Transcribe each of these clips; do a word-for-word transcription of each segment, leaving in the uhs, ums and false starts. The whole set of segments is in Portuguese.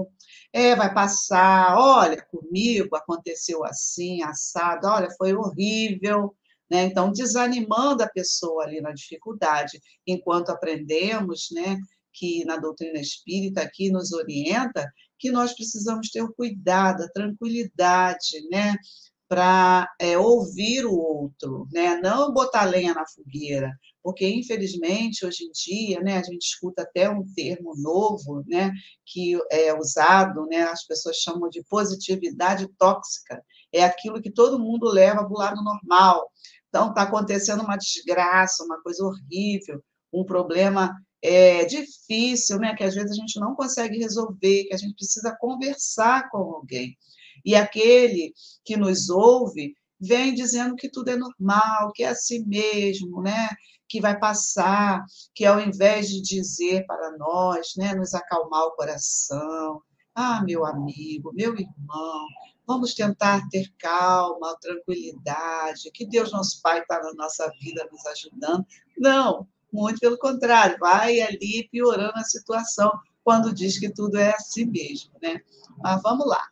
não, é, vai passar, olha, comigo aconteceu assim, assado, olha, foi horrível, né? Então, desanimando a pessoa ali na dificuldade, enquanto aprendemos, né, que na doutrina espírita aqui nos orienta que nós precisamos ter o cuidado, a tranquilidade, né, para é, ouvir o outro, né? Não botar lenha na fogueira, porque infelizmente hoje em dia, né, a gente escuta até um termo novo, né, que é usado, né, as pessoas chamam de positividade tóxica, é aquilo que todo mundo leva para o lado normal. Então está acontecendo uma desgraça, uma coisa horrível, um problema é, difícil, né, que às vezes a gente não consegue resolver, que a gente precisa conversar com alguém. E aquele que nos ouve vem dizendo que tudo é normal, que é assim mesmo, né? Que vai passar, que ao invés de dizer para nós, né, nos acalmar o coração, ah, meu amigo, meu irmão, vamos tentar ter calma, tranquilidade, que Deus, nosso Pai, está na nossa vida nos ajudando. Não, muito pelo contrário, vai ali piorando a situação quando diz que tudo é assim mesmo, né? Mas vamos lá.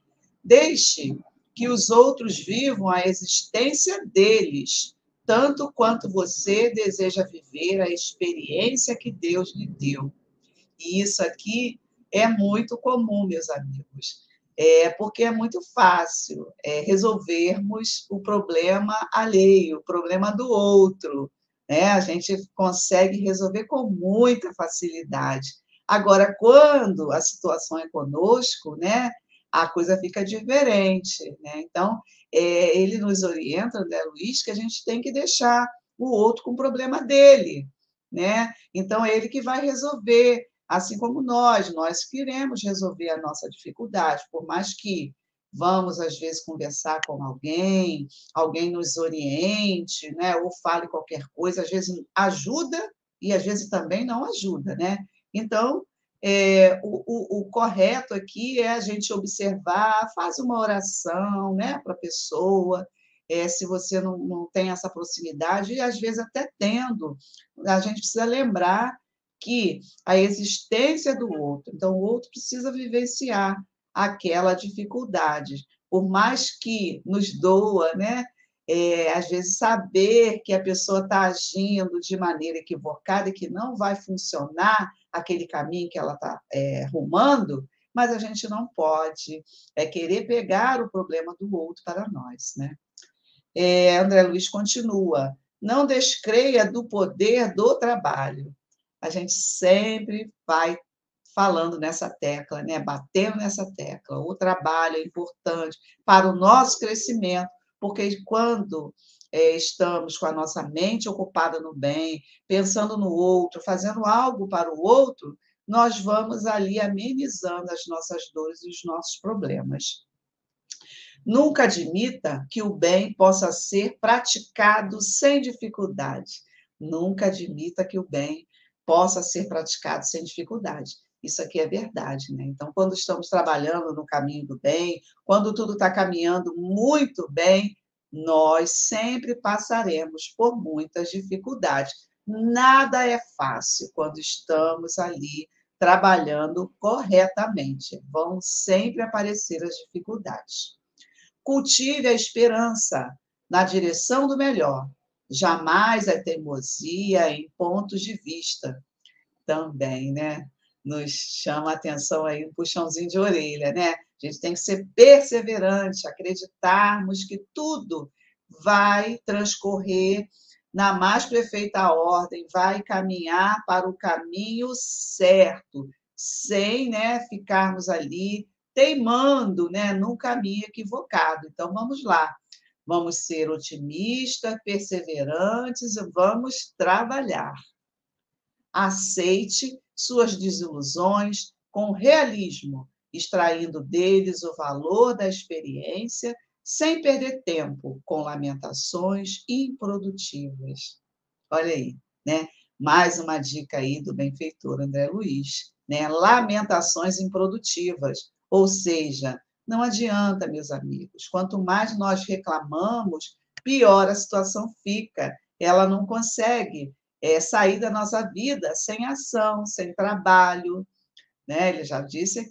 Deixe que os outros vivam a existência deles, tanto quanto você deseja viver a experiência que Deus lhe deu. E isso aqui é muito comum, meus amigos, é porque é muito fácil é, resolvermos o problema alheio, o problema do outro, né? A gente consegue resolver com muita facilidade. Agora, quando a situação é conosco, né, a coisa fica diferente, né? Então, é, ele nos orienta, André Luiz, que a gente tem que deixar o outro com o problema dele, né? Então, é ele que vai resolver. Assim como nós, nós queremos resolver a nossa dificuldade, por mais que vamos, às vezes, conversar com alguém, alguém nos oriente, né? Ou fale qualquer coisa, às vezes ajuda e às vezes também não ajuda, né? Então, é, o, o, o correto aqui é a gente observar, faz uma oração, né, para a pessoa, é, se você não, não tem essa proximidade, e às vezes até tendo, a gente precisa lembrar que a existência do outro, então o outro precisa vivenciar aquela dificuldade, por mais que nos doa, né? É, às vezes saber que a pessoa está agindo de maneira equivocada e que não vai funcionar aquele caminho que ela está é, rumando, mas a gente não pode é, querer pegar o problema do outro para nós, né? É, André Luiz continua, não descreia do poder do trabalho. A gente sempre vai falando nessa tecla, né? Batendo nessa tecla. O trabalho é importante para o nosso crescimento, porque quando é, estamos com a nossa mente ocupada no bem, pensando no outro, fazendo algo para o outro, nós vamos ali amenizando as nossas dores e os nossos problemas. Nunca admita que o bem possa ser praticado sem dificuldade. Nunca admita que o bem possa ser praticado sem dificuldade. Isso aqui é verdade, né? Então, quando estamos trabalhando no caminho do bem, quando tudo está caminhando muito bem, nós sempre passaremos por muitas dificuldades. Nada é fácil quando estamos ali trabalhando corretamente. Vão sempre aparecer as dificuldades. Cultive a esperança na direção do melhor, jamais a teimosia em pontos de vista. Também, né? Nos chama a atenção aí um puxãozinho de orelha, né? A gente tem que ser perseverante, acreditarmos que tudo vai transcorrer na mais perfeita ordem, vai caminhar para o caminho certo, sem, né, ficarmos ali teimando, né, num caminho equivocado. Então, vamos lá. Vamos ser otimistas, perseverantes e vamos trabalhar. Aceite suas desilusões com realismo, extraindo deles o valor da experiência, sem perder tempo com lamentações improdutivas. Olha aí, né? Mais uma dica aí do benfeitor André Luiz, né? Lamentações improdutivas, ou seja, não adianta, meus amigos, quanto mais nós reclamamos, pior a situação fica. Ela não consegue é, sair da nossa vida sem ação, sem trabalho, né? Ele já disse